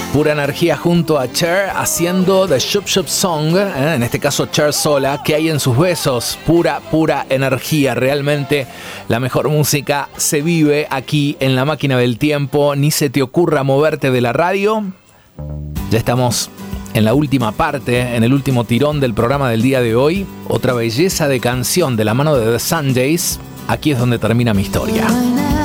Pura energía junto a Cher haciendo The Shup Shup Song, en este caso Cher sola. ¿Qué hay en sus besos? Pura energía. Realmente la mejor música se vive aquí en La Máquina del Tiempo. Ni se te ocurra moverte de la radio. Ya estamos en la última parte, en el último tirón del programa del día de hoy. Otra belleza de canción de la mano de The Sundays. Aquí es donde termina mi historia.